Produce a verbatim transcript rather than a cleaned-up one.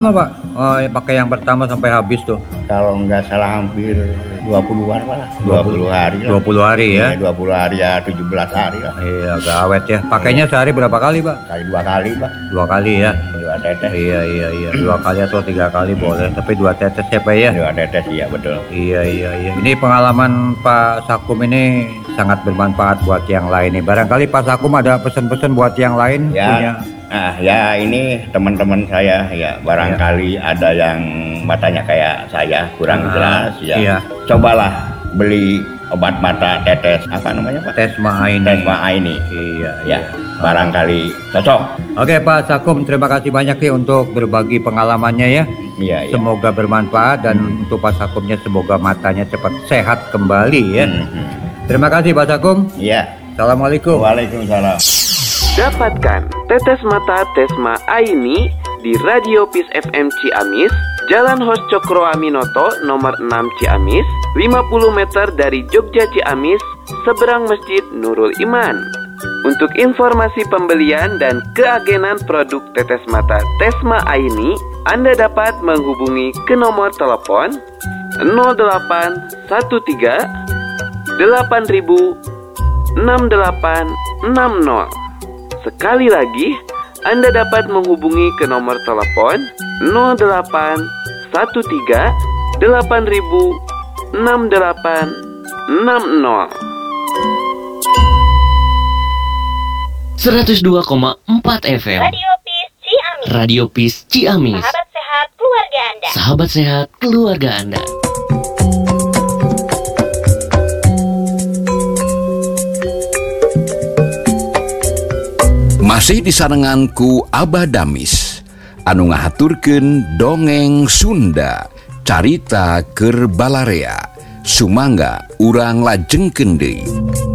Sama, Pak, oh, ya, pakai yang pertama sampai habis tuh. Kalau nggak salah hampir dua puluhan lah. dua dua puluh puluh hari lah. dua puluh hari ya. Iya, dua puluh hari ya, tujuh belas hari lah. Iya, agak awet ya. Pakainya sehari berapa kali, Pak? Kali dua kali, Pak. Dua kali ya. Dua tetes. Iya, iya, iya. Dua kali atau tiga kali boleh, tapi dua tetes ya, Pak ya. Dua tetes, iya betul. Iya, iya, iya. Ini pengalaman Pak Sakum ini sangat bermanfaat buat yang lain nih. Barangkali Pak Sakum ada pesan-pesan buat yang lain Ya. punya. Nah, ya ini teman-teman saya ya barangkali ya. Ada yang matanya kayak saya kurang Ah, jelas ya. iya. Cobalah beli obat mata tetes apa namanya, Pak? Tesma ini. Tesma ini. Iya, Ya, iya. barangkali cocok. Oke, Pak Sakum, terima kasih banyak ya untuk berbagi pengalamannya ya. Iya, iya. Semoga bermanfaat dan Hmm. untuk Pak Sakumnya semoga matanya cepat sehat kembali ya. Hmm, hmm. Terima kasih Pak Sakum. Iya. Assalamualaikum. Waalaikumsalam. Dapatkan tetes mata Tesma Aini di Radio Peace F M Ciamis, Jalan Hos Cokro Aminoto nomor enam Ciamis, lima puluh meter dari Jogja Ciamis, seberang Masjid Nurul Iman. Untuk informasi pembelian dan keagenan produk tetes mata Tesma Aini, Anda dapat menghubungi ke nomor telepon nol delapan satu tiga delapan ribu enam delapan enam nol. Sekali lagi, Anda dapat menghubungi ke nomor telepon nol delapan satu tiga delapan ribu enam delapan enam nol. seratus dua koma empat F M Radio Peace Ciamis. Radio Peace Ciamis. Sahabat sehat keluarga Anda. Sahabat sehat keluarga Anda. Masih disarenganku Abah Damis anu ngahaturkeun dongeng Sunda carita keur Balarea sumangga urang lajengkeun deui.